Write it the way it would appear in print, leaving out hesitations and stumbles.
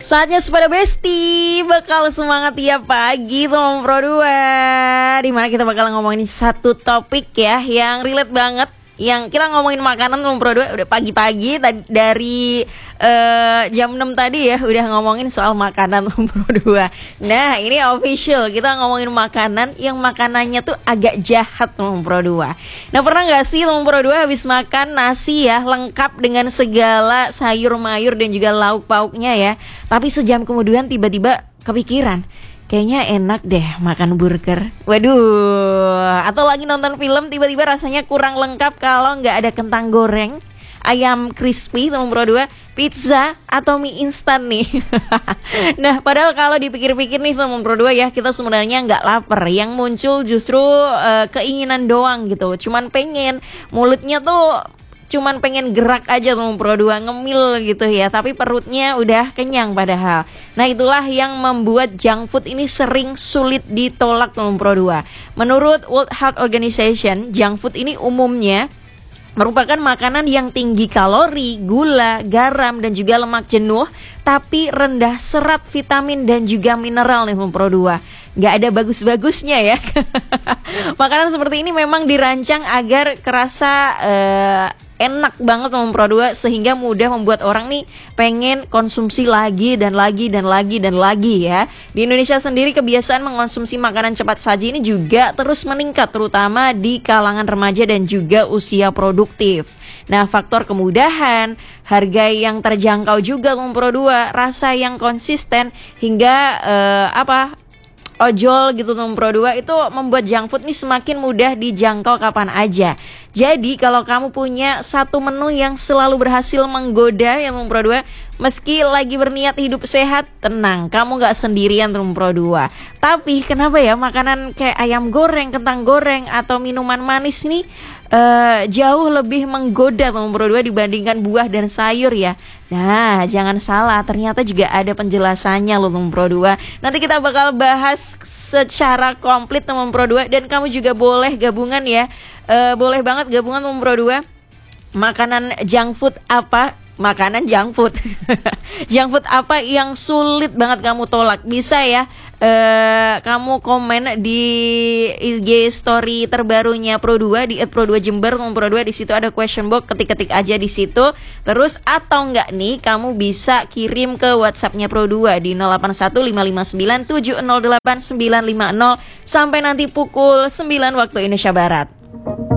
Saatnya sepeda besti bakal semangat tiap pagi teman Pro 2. Dimana kita bakal ngomongin satu topik ya yang relate banget. Yang kita ngomongin makanan teman Pro 2 udah pagi-pagi dari jam 6 tadi ya udah ngomongin soal makanan teman Pro 2. Nah, ini official kita ngomongin makanan yang makanannya tuh agak jahat teman Pro 2. Nah, pernah gak sih teman Pro 2 habis makan nasi ya lengkap dengan segala sayur mayur dan juga lauk pauknya ya, tapi sejam kemudian tiba-tiba kepikiran, kayaknya enak deh makan burger. Waduh, atau lagi nonton film tiba-tiba rasanya kurang lengkap kalau nggak ada kentang goreng, ayam crispy teman Pro 2, pizza atau mie instan nih. Nah, padahal kalau dipikir-pikir nih teman Pro 2 ya, kita sebenarnya nggak lapar. Yang muncul justru keinginan doang gitu. Cuman pengen, mulutnya tuh cuman pengen gerak aja teman Pro 2, ngemil gitu ya, tapi perutnya udah kenyang padahal. Nah, itulah yang membuat junk food ini sering sulit ditolak teman Pro 2. Menurut World Health Organization, junk food ini umumnya merupakan makanan yang tinggi kalori, gula, garam, dan juga lemak jenuh, tapi rendah serat, vitamin, dan juga mineral nih teman Pro 2. Gak ada bagus-bagusnya ya. Makanan seperti ini memang dirancang agar kerasa enak banget teman Pro 2, sehingga mudah membuat orang nih pengen konsumsi lagi dan lagi dan lagi dan lagi ya. Di Indonesia sendiri kebiasaan mengkonsumsi makanan cepat saji ini juga terus meningkat, terutama di kalangan remaja dan juga usia produktif. Nah, faktor kemudahan, harga yang terjangkau juga teman Pro 2, rasa yang konsisten hingga ojol gitu teman Pro 2 itu membuat junk food nih semakin mudah dijangkau kapan aja. Jadi kalau kamu punya satu menu yang selalu berhasil menggoda ya teman Pro 2, meski lagi berniat hidup sehat, tenang, kamu gak sendirian teman Pro 2. Tapi kenapa ya makanan kayak ayam goreng, kentang goreng, atau minuman manis nih jauh lebih menggoda teman Pro 2 dibandingkan buah dan sayur ya. Nah, jangan salah, ternyata juga ada penjelasannya loh teman Pro 2. Nanti kita bakal bahas secara komplit teman Pro 2, dan kamu juga boleh gabungan ya. Boleh banget gabungan teman Pro 2. Makanan junk food apa? Makanan junk food. Junk food apa yang sulit banget kamu tolak? Bisa ya kamu komen di IG story terbarunya Pro 2 di @pro2jember Pro 2. Di situ ada question box, ketik-ketik aja di situ. Terus atau enggak nih kamu bisa kirim ke WhatsApp-nya Pro 2 di 081559708950 sampai nanti pukul 9 waktu Indonesia Barat.